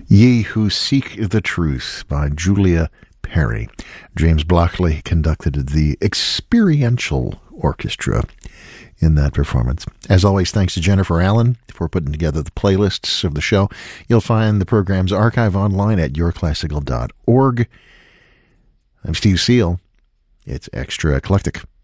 Ye Who Seek the Truth by Julia Perry. James Blockley conducted the experiential orchestra in that performance. As always, thanks to Jennifer Allen for putting together the playlists of the show. You'll find the program's archive online at yourclassical.org. I'm Steve Seal. It's Extra Eclectic.